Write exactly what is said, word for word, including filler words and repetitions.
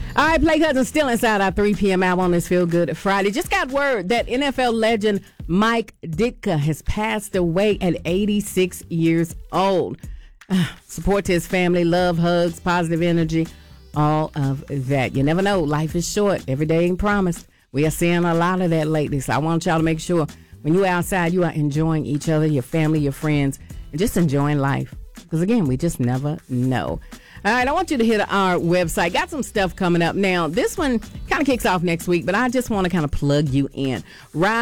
All right, Play Cousins still inside our three p.m. hour on this Feel Good Friday. Just got word that N F L legend Mike Ditka has passed away at eighty-six years old. Uh, support to his family, love, hugs, positive energy, all of that. You never know. Life is short. Every day ain't promised. We are seeing a lot of that lately. So I want y'all to make sure when you're outside, you are enjoying each other, your family, your friends, and just enjoying life. Because, again, we just never know. All right, I want you to hit our website. Got some stuff coming up. Now, this one kind of kicks off next week, but I just want to kind of plug you in. Right.